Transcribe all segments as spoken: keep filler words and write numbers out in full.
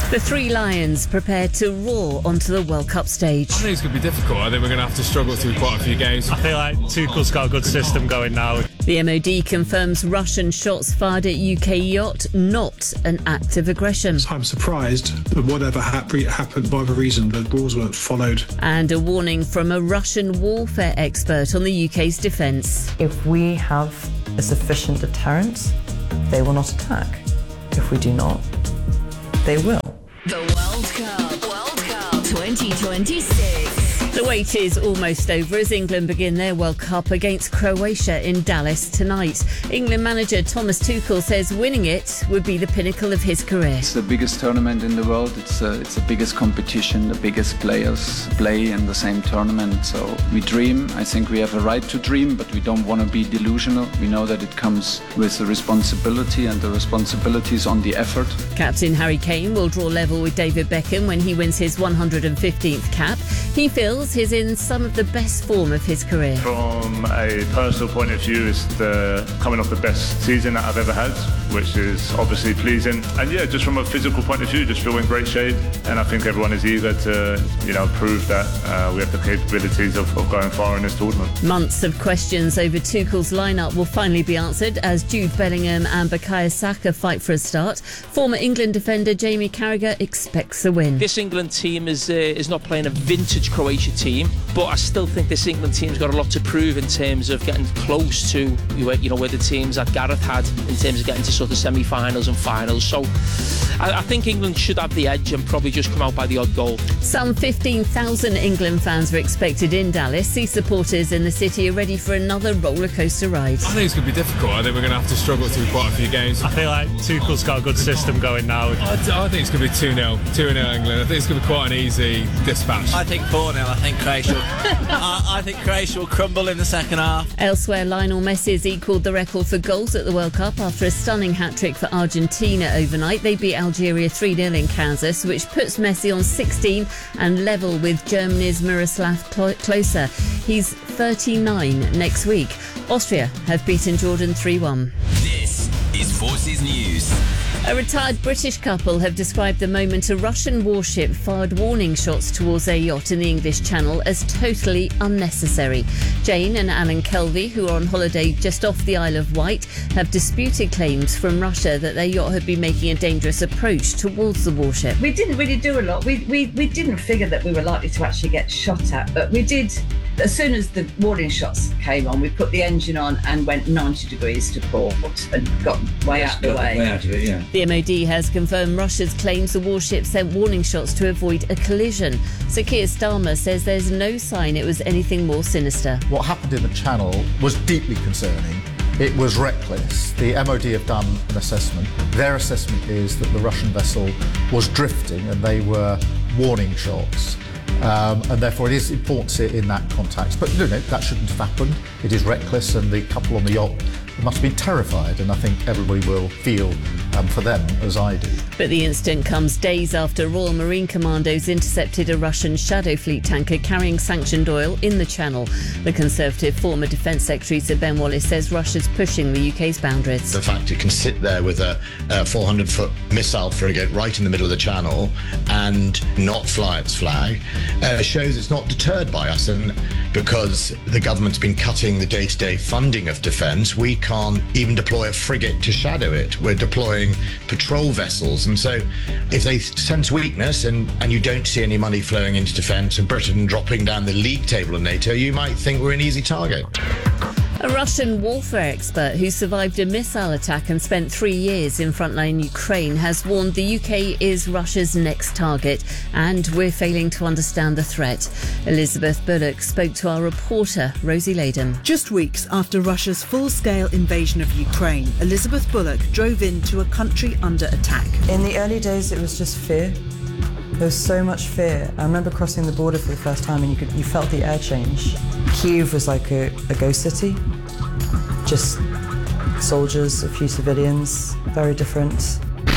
The Three Lions prepared to roar onto the World Cup stage. I think it's going to be difficult. I think we're going to have to struggle through quite a few games. I feel like Tuchel's got a good system going now. The M O D confirms Russian shots fired at U K yacht not an act of aggression. I'm surprised that whatever hap- happened, whatever reason, the rules weren't followed. And a warning from a Russian warfare expert on the U K's defence. If we have a sufficient deterrent, they will not attack. If we do not, they will. The World Cup, World Cup twenty twenty-six. The wait is almost over as England begin their World Cup against Croatia in Dallas tonight. England manager Thomas Tuchel says winning it would be the pinnacle of his career. It's the biggest tournament in the world. It's uh, it's the biggest competition. The biggest players play in the same tournament. So we dream. I think we have a right to dream, but we don't want to be delusional. We know that it comes with the responsibility, and the responsibility is on the effort. Captain Harry Kane will draw level with David Beckham when he wins his one hundred fifteenth cap. He feels he's in some of the best form of his career. From a personal point of view, it's the, coming off the best season that I've ever had, which is obviously pleasing. And yeah, just from a physical point of view, just feel in great shape. And I think everyone is eager to, you know, prove that uh, we have the capabilities of, of going far in this tournament. Months of questions over Tuchel's lineup will finally be answered as Jude Bellingham and Bukayo Saka fight for a start. Former England defender Jamie Carragher expects a win. This England team is uh, is not playing a vintage Croatia team, but I still think this England team's got a lot to prove in terms of getting close to, you know, where the teams that Gareth had in terms of getting to sort of semi-finals and finals. So I, I think England should have the edge and probably just come out by the odd goal. Some fifteen thousand England fans are expected in Dallas. See supporters in the city are ready for another roller coaster ride. I think it's going to be difficult. I think we're going to have to struggle through quite a few games. I feel like Tuchel's got a good system going now. I, I think it's going to be two nil, two nil England. I think it's going to be quite an easy dispatch. I think four nil. I think Croatia will, I, I think Croatia will crumble in the second half. Elsewhere, Lionel Messi has equalled the record for goals at the World Cup after a stunning hat-trick for Argentina overnight. They beat Algeria three nil in Kansas, which puts Messi on sixteen and level with Germany's Miroslav Klose. He's thirty-nine next week. Austria have beaten Jordan three one. This is Forces News. A retired British couple have described the moment a Russian warship fired warning shots towards their yacht in the English Channel as totally unnecessary. Jane and Alan Kelvey, who are on holiday just off the Isle of Wight, have disputed claims from Russia that their yacht had been making a dangerous approach towards the warship. We didn't really do a lot. We, we, we didn't figure that we were likely to actually get shot at, but we did. As soon as the warning shots came on, we put the engine on and went ninety degrees to port and got way out of the way. way out of it, yeah. The M O D has confirmed Russia's claims the warship sent warning shots to avoid a collision. Sir Keir Starmer says there's no sign it was anything more sinister. What happened in the Channel was deeply concerning. It was reckless. The M O D have done an assessment. Their assessment is that the Russian vessel was drifting and they were warning shots. Um, and therefore it is important to see it in that context. But no, no, that shouldn't have happened. It is reckless, and the couple on the yacht must have been terrified, and I think everybody will feel um, for them as I do. But the incident comes days after Royal Marine Commandos intercepted a Russian Shadow Fleet tanker carrying sanctioned oil in the Channel. The Conservative former Defence Secretary Sir Ben Wallace says Russia's pushing the U K's boundaries. The fact it can sit there with a four hundred foot missile frigate right in the middle of the Channel and not fly its flag uh, shows it's not deterred by us. And because the government's been cutting the day-to-day funding of defence, we can't even deploy a frigate to shadow it. We're deploying patrol vessels. And so if they sense weakness and, and you don't see any money flowing into defence and Britain dropping down the league table of NATO, you might think we're an easy target. A Russian warfare expert who survived a missile attack and spent three years in frontline Ukraine has warned the U K is Russia's next target and we're failing to understand the threat. Elizabeth Bullock spoke to our reporter, Rosie Laden. Just weeks after Russia's full-scale invasion of Ukraine, Elizabeth Bullock drove into a country under attack. In the early days, it was just fear. There was so much fear. I remember crossing the border for the first time and you could you felt the air change. Kyiv was like a, a ghost city. Just soldiers, a few civilians, very different.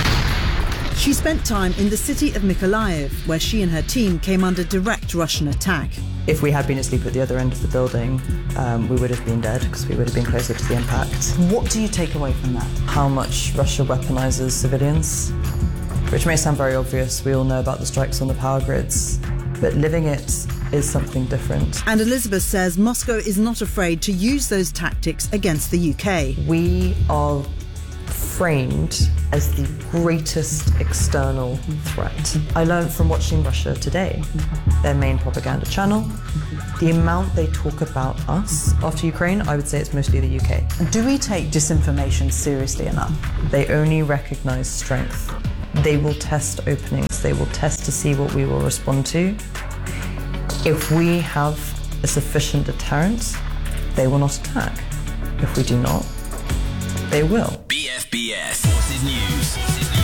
She spent time in the city of Mykolaiv, where she and her team came under direct Russian attack. If we had been asleep at the other end of the building, um, we would have been dead because we would have been closer to the impact. What do you take away from that? How much Russia weaponizes civilians. which may sound very obvious. We all know about the strikes on the power grids, but living it is something different. And Elizabeth says Moscow is not afraid to use those tactics against the U K. We are framed as the greatest external threat. I learned from watching Russia Today, their main propaganda channel. The amount they talk about us after Ukraine, I would say it's mostly the U K. Do we take disinformation seriously enough? They only recognise strength. They will test openings. They will test to see what we will respond to. If we have a sufficient deterrent, they will not attack. If we do not, they will. B F B S Forces News.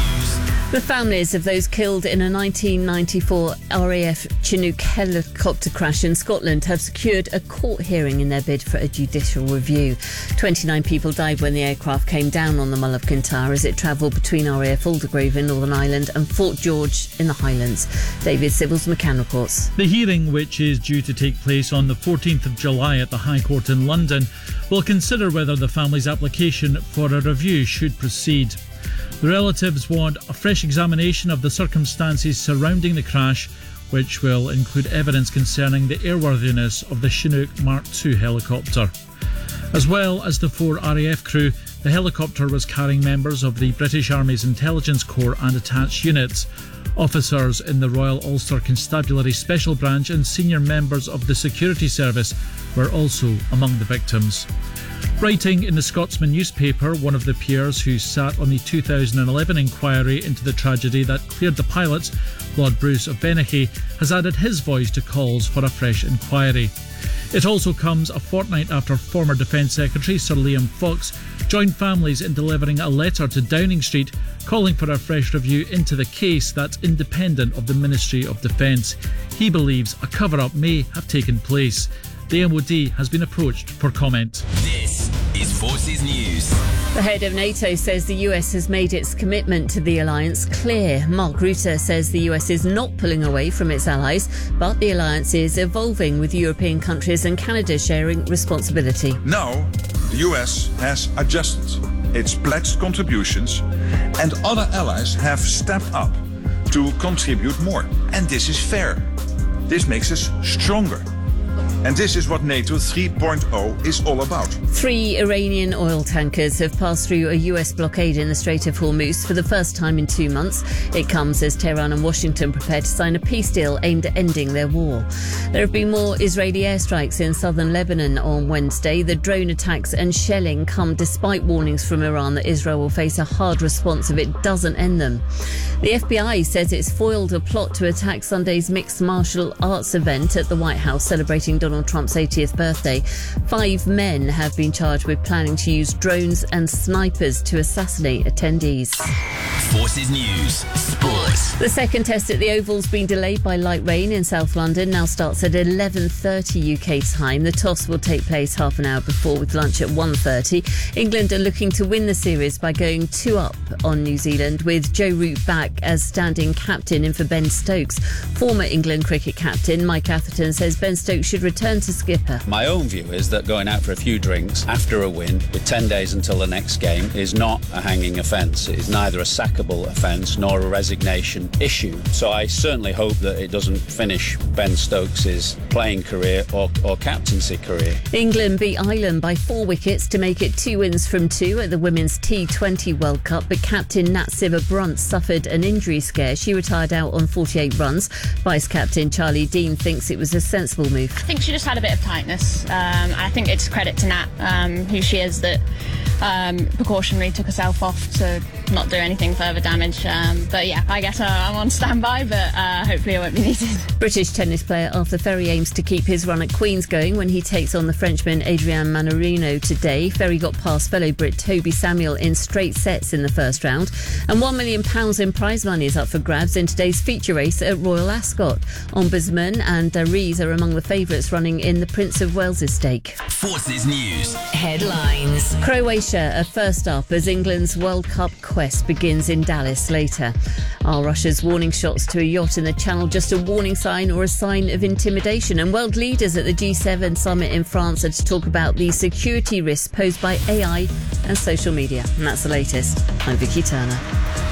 The families of those killed in a nineteen ninety-four R A F Chinook helicopter crash in Scotland have secured a court hearing in their bid for a judicial review. twenty-nine people died when the aircraft came down on the Mull of Kintyre as it travelled between R A F Aldergrove in Northern Ireland and Fort George in the Highlands. David Sybil's McCann reports. The hearing, which is due to take place on the fourteenth of July at the High Court in London, will consider whether the family's application for a review should proceed. The relatives want a fresh examination of the circumstances surrounding the crash, which will include evidence concerning the airworthiness of the Chinook Mark two helicopter. As well as the four R A F crew, the helicopter was carrying members of the British Army's Intelligence Corps and attached units. Officers in the Royal Ulster Constabulary Special Branch and senior members of the Security Service were also among the victims. Writing in the Scotsman newspaper, one of the peers who sat on the two thousand eleven inquiry into the tragedy that cleared the pilots, Lord Bruce of Benachie, has added his voice to calls for a fresh inquiry. It also comes a fortnight after former Defence Secretary Sir Liam Fox joined families in delivering a letter to Downing Street calling for a fresh review into the case that's independent of the Ministry of Defence. He believes a cover-up may have taken place. The M O D has been approached for comment. This is Forces News. The head of NATO says the U S has made its commitment to the alliance clear. Mark Rutte says the U S is not pulling away from its allies, but the alliance is evolving with European countries and Canada sharing responsibility. Now, the U S has adjusted its pledged contributions and other allies have stepped up to contribute more. And this is fair. This makes us stronger. And this is what NATO three point oh is all about. Three Iranian oil tankers have passed through a U S blockade in the Strait of Hormuz for the first time in two months. It comes as Tehran and Washington prepare to sign a peace deal aimed at ending their war. There have been more Israeli airstrikes in southern Lebanon on Wednesday. The drone attacks and shelling come despite warnings from Iran that Israel will face a hard response if it doesn't end them. The F B I says it's foiled a plot to attack Sunday's mixed martial arts event at the White House celebrating Donald Trump's eightieth birthday. Five men have been charged with planning to use drones and snipers to assassinate attendees. Forces News Sports. The second test at the Oval's been delayed by light rain in South London. Now starts at eleven thirty U K time. The toss will take place half an hour before with lunch at one thirty. England are looking to win the series by going two up on New Zealand with Joe Root back as standing captain in for Ben Stokes. Former England cricket captain Mike Atherton says Ben Stokes should return to skipper. My own view is that going out for a few drinks after a win with ten days until the next game is not a hanging offence. It is neither a sackable offence nor a resignation issue. So I certainly hope that it doesn't finish Ben Stokes' playing career or, or captaincy career. England beat Ireland by four wickets to make it two wins from two at the Women's T twenty World Cup, but captain Nat Sciver-Brunt suffered an injury scare. She retired out on forty-eight runs. Vice-captain Charlie Dean thinks it was a sensible move. I think she just had a bit of tightness. Um, I think it's credit to Nat, um, who she is, that um, precautionary took herself off to not do anything further damage. Um, but yeah, I guess uh, I'm on standby, but uh, hopefully it won't be needed. British tennis player Arthur Ferry aims to keep his run at Queen's going when he takes on the Frenchman Adrian Mannarino today. Ferry got past fellow Brit Toby Samuel in straight sets in the first round. And one million pounds in prize money is up for grabs in today's feature race at Royal Ascot. Ombudsman and Dariz are among the favourites running in the Prince of Wales' stake. Forces News Headlines. Croatia are first up as England's World Cup quest begins in Dallas later. Are Russia's warning shots to a yacht in the Channel just a warning sign or a sign of intimidation? And world leaders at the G seven summit in France are to talk about the security risks posed by A I and social media. And that's the latest. I'm Vicky Turner.